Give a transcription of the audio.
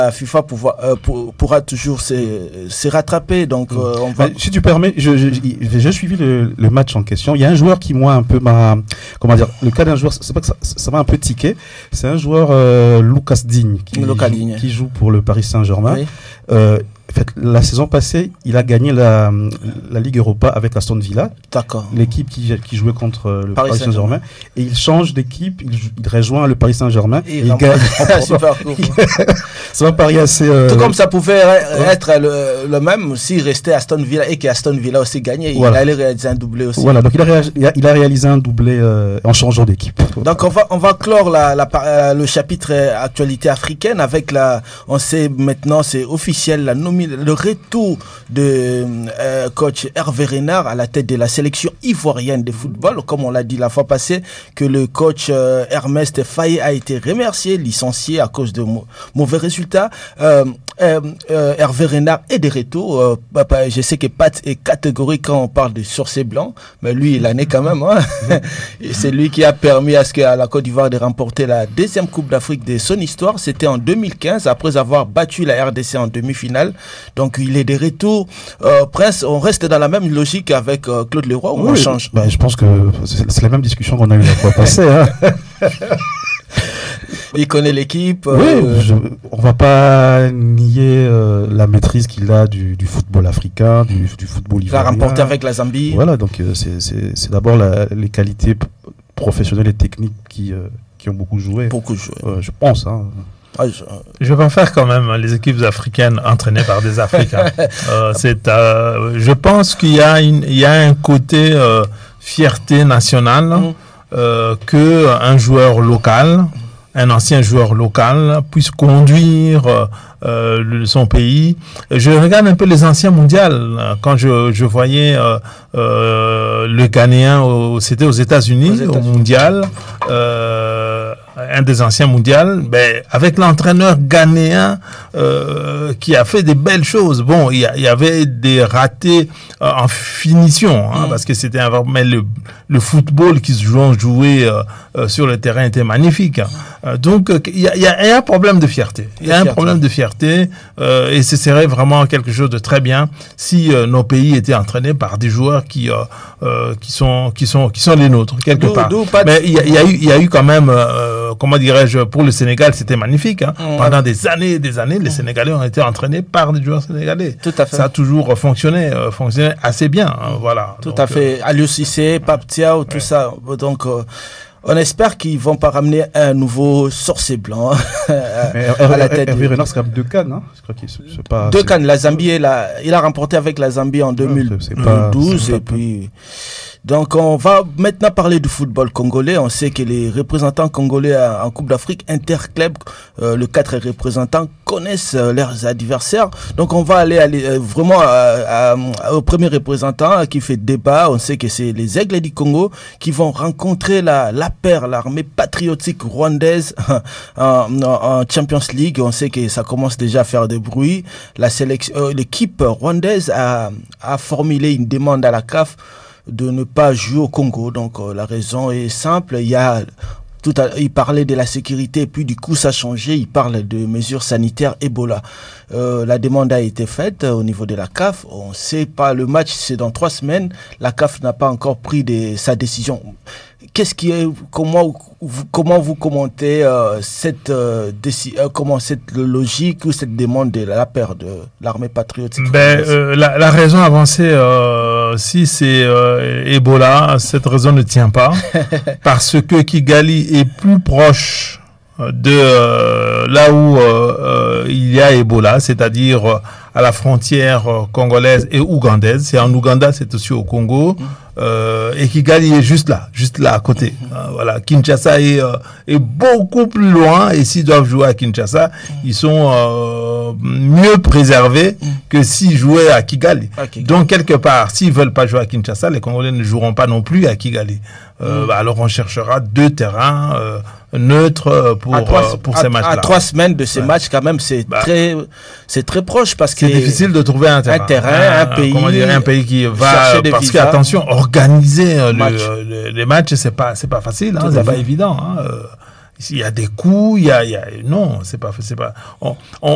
La FIFA pourra toujours se rattraper. Donc, on va... Si tu permets, j'ai suivi le match en question. Il y a un joueur qui, moi, un peu m'a... Comment dire? Le cas d'un joueur, c'est pas que ça m'a un peu tiqué. C'est un joueur, Lucas Digne, qui joue pour le Paris Saint-Germain. Oui. En fait, la saison passée, il a gagné la Ligue Europa avec Aston Villa. D'accord. L'équipe qui jouait contre le Paris Saint-Germain. Et il change d'équipe, il rejoint le Paris Saint-Germain. Et il gagne. Super cool. Ça m'a paru assez... Tout comme ça pouvait être le même s'il restait Aston Villa et qu'Aston Villa aussi gagnait. Voilà. Il allait réaliser un doublé aussi. Voilà, donc il a réalisé un doublé en changeant d'équipe. Donc on va clore le chapitre actualité africaine avec on sait maintenant, c'est officiel, le retour de coach Hervé Renard à la tête de la sélection ivoirienne de football, comme on l'a dit la fois passée, que le coach Ernest Faye a été remercié, licencié à cause de mauvais résultats. Hervé Renard est de retour. Je sais que Pat est catégorique quand on parle de sourcils blancs, mais lui il en est quand même. Et c'est lui qui a permis à la Côte d'Ivoire de remporter la deuxième Coupe d'Afrique de son histoire. C'était en 2015, après avoir battu la RDC en demi-finale. Donc il est de retour. Prince, on reste dans la même logique avec Claude Leroy ou on change? Je pense que c'est la même discussion qu'on a eu la fois passée. Il connaît l'équipe. On va pas nier la maîtrise qu'il a du football africain, du football ivoirien. Il a remporté avec la Zambie. Voilà, donc c'est d'abord les qualités professionnelles et techniques qui ont beaucoup joué. Je pense. Je préfère quand même les équipes africaines entraînées par des Africains. Je pense qu'il y a un côté fierté nationale que un joueur local, un ancien joueur local puisse conduire son pays. Je regarde un peu les anciens mondiaux. Quand je voyais le Ghanéen, c'était aux États-Unis, au mondial, un des anciens mondiaux, avec l'entraîneur ghanéen qui a fait des belles choses. Bon, il y avait des ratés en finition, parce que c'était mais le football qu'ils jouait sur le terrain était magnifique. Donc, il y a un problème de fierté. Il y a un problème de fierté. Et ce serait vraiment quelque chose de très bien si nos pays étaient entraînés par des joueurs qui sont les nôtres quelque part. Mais il y a eu quand même, comment dirais-je, pour le Sénégal, c'était magnifique. Pendant des années et des années, les Sénégalais ont été entraînés par des joueurs sénégalais. Tout à fait. Ça a toujours fonctionné assez bien. Voilà. Tout à fait. Aliou Cissé, Pape Thiaw, tout ça. Donc on espère qu'ils vont pas ramener un nouveau sorcier blanc à la tête. Hervé Renard, c'est quand même 2 CAN, hein. Je crois qu'il c'est pas 2 CAN. La Zambie, il a remporté avec la Zambie en 2012 et puis. Donc, on va maintenant parler du football congolais. On sait que les représentants congolais en Coupe d'Afrique, interclub, les 4 représentants connaissent leurs adversaires. Donc, on va aller vraiment au premier représentant qui fait débat. On sait que c'est les Aigles du Congo qui vont rencontrer l'APR, l'armée patriotique rwandaise en Champions League. On sait que ça commence déjà à faire des bruits. L'équipe rwandaise a formulé une demande à la CAF de ne pas jouer au Congo. Donc la raison est simple, il parlait de la sécurité et puis du coup ça a changé, il parle de mesures sanitaires Ebola. La demande a été faite au niveau de la CAF, on sait pas, le match c'est dans 3 semaines, la CAF n'a pas encore pris sa décision. Comment vous commentez cette logique ou cette demande de la paire de l'armée patriotique? La raison avancée, si c'est Ebola, cette raison ne tient pas parce que Kigali est plus proche de là où il y a Ebola, c'est-à-dire à la frontière congolaise et ougandaise. C'est en Ouganda, c'est aussi au Congo. Et Kigali est juste là à côté. Voilà, Kinshasa est beaucoup plus loin, et s'ils doivent jouer à Kinshasa, ils sont mieux préservés que s'ils jouaient à Kigali. Donc quelque part, s'ils veulent pas jouer à Kinshasa, les Congolais ne joueront pas non plus à Kigali. Alors on cherchera 2 terrains neutres pour ces matchs-là. À 3 semaines de ces matchs, quand même, c'est très proche parce que c'est difficile de trouver un terrain, un pays qui va, parce que attention, organiser les matchs, c'est pas facile, c'est pas évident. Il y a des coûts, non, c'est pas